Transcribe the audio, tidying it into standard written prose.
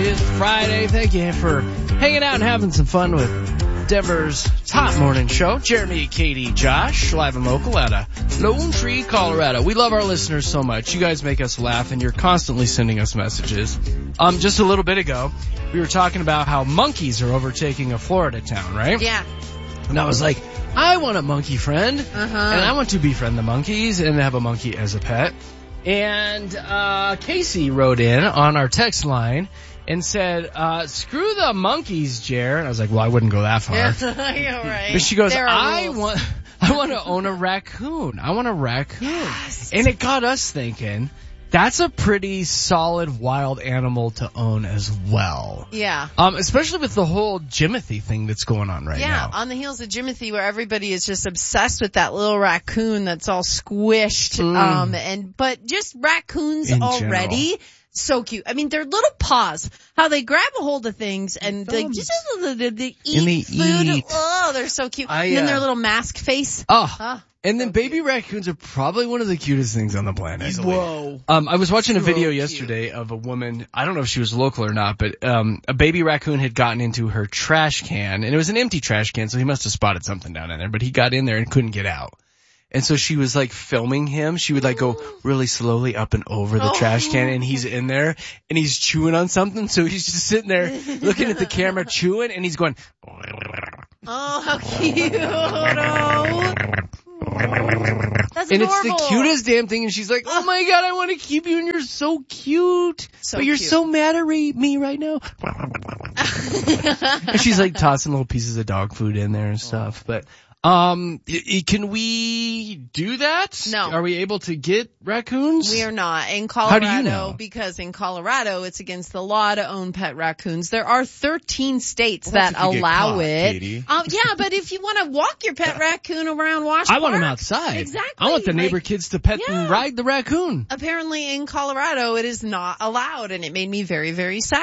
is Friday. Thank you for hanging out and having some fun with Denver's top morning show. Jeremy, Katie, Josh, live and local out of Lone Tree, Colorado. We love our listeners so much. You guys make us laugh, and you're constantly sending us messages. Just a little bit ago, we were talking about how monkeys are overtaking a Florida town, right? Yeah. And I was like, I want a monkey friend, and I want to befriend the monkeys and have a monkey as a pet. And Casey wrote in on our text line and said, screw the monkeys, Jer. And I was like, well, I wouldn't go that far. Yeah, right. But she goes, I want to own a raccoon. I want a raccoon. Yes. And it got us thinking, that's a pretty solid wild animal to own as well. Yeah. Especially with the whole Jimothy thing that's going on right now. Yeah, on the heels of Jimothy, where everybody is just obsessed with that little raccoon that's all squished. But just raccoons In already. general. So cute. I mean, their little paws, how they grab a hold of things and they just they eat food. Oh, they're so cute. And then their little mask face. And then baby raccoons are probably one of the cutest things on the planet. Easily. Whoa. I was watching a video yesterday of a woman, I don't know if she was local or not, but a baby raccoon had gotten into her trash can, and it was an empty trash can, so he must have spotted something down in there, but he got in there and couldn't get out. And so she was like filming him. She would like go really slowly up and over the trash can, and he's in there and he's chewing on something. So he's just sitting there looking at the camera chewing, and he's going, Oh, how cute. Oh. That's and adorable. it's the cutest damn thing. And she's like, oh my God, I want to keep you, and you're so cute. So but you're cute. so mad at me right now. And she's like tossing little pieces of dog food in there and stuff. But can we do that? No. Are we able to get raccoons? We are not. In Colorado, How do you know? Because in Colorado, it's against the law to own pet raccoons. There are 13 states that if you get allow caught, it. Katie. Yeah, but if you want to walk your pet raccoon around Wash I want Park, them outside. Exactly. I want the neighbor Like, kids to pet and ride the raccoon. apparently in Colorado, it is not allowed, and it made me very, very sad.